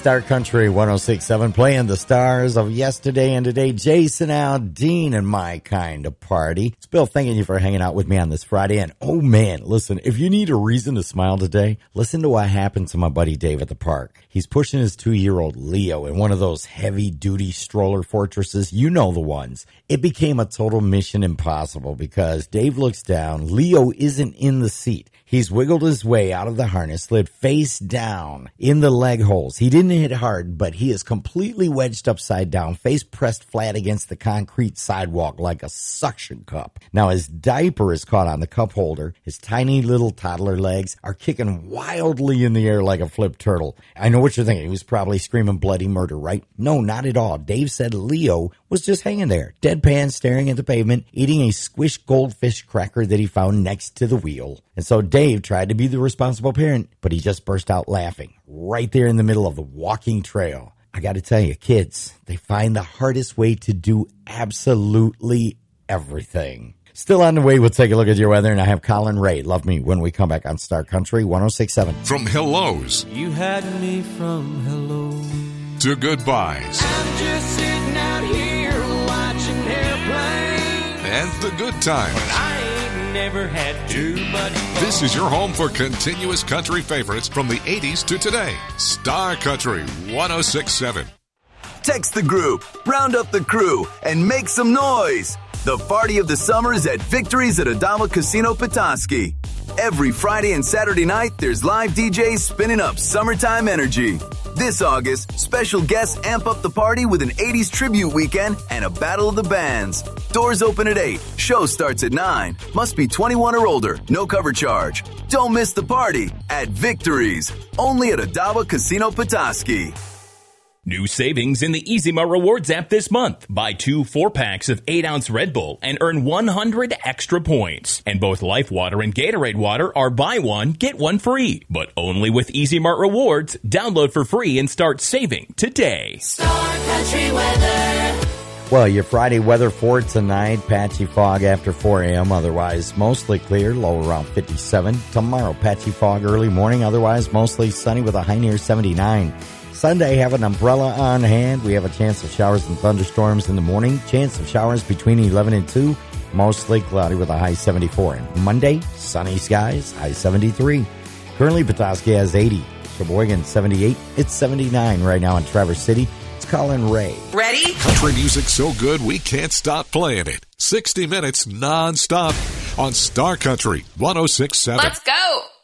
Star Country 106.7, playing the stars of yesterday and today. Jason Aldean and My Kind of Party. It's Bill thanking you for hanging out with me on this Friday. And oh man, listen, if you need a reason to smile today, listen to what happened to my buddy Dave at the park. He's pushing his 2-year-old Leo in one of those heavy-duty stroller fortresses. You know the ones. It became a total mission impossible because Dave looks down. Leo isn't in the seat. He's wiggled his way out of the harness, slid face down in the leg holes. He didn't hit hard, but he is completely wedged upside down, face pressed flat against the concrete sidewalk like a suction cup. Now his diaper is caught on the cup holder. His tiny little toddler legs are kicking wildly in the air like a flipped turtle. I know what you're thinking. He was probably screaming bloody murder, right? No, not at all. Dave said Leo was just hanging there, deadpan staring at the pavement, eating a squished goldfish cracker that he found next to the wheel. And so Dave tried to be the responsible parent, but he just burst out laughing right there in the middle of the walking trail. I got to tell you, kids, they find the hardest way to do absolutely everything. Still on the way, we'll take a look at your weather, and I have Colin Ray. Love me when we come back on Star Country 106.7. From hellos. You had me from hello. To goodbyes. I'm just sitting out here watching airplanes. And the good times. I ain't never had too much fun. This is your home for continuous country favorites from the 80s to today. Star Country 106.7. Text the group, round up the crew, and make some noise. The party of the summer is at Victory's at Adama Casino Petoskey. Every Friday and Saturday night, there's live DJs spinning up summertime energy. This August, special guests amp up the party with an 80s tribute weekend and a battle of the bands. Doors open at 8. Show starts at 9. Must be 21 or older. No cover charge. Don't miss the party at Victory's. Only at Adama Casino Petoskey. New savings in the EasyMart Rewards app this month. Buy 2 4-packs of 8-ounce Red Bull and earn 100 extra points. And both Life Water and Gatorade Water are buy one, get one free. But only with EasyMart Rewards. Download for free and start saving today. Star Country weather. Well, your Friday weather for tonight, patchy fog after 4 a.m., otherwise mostly clear, low around 57. Tomorrow, patchy fog early morning, otherwise mostly sunny with a high near 79. Sunday, have an umbrella on hand. We have a chance of showers and thunderstorms in the morning. Chance of showers between 11 and 2. Mostly cloudy with a high 74. And Monday, sunny skies, high 73. Currently, Petoskey has 80. Sheboygan, 78. It's 79 right now in Traverse City. It's Colin Ray. Ready? Country music so good we can't stop playing it. 60 minutes non-stop on Star Country 106.7. Let's go.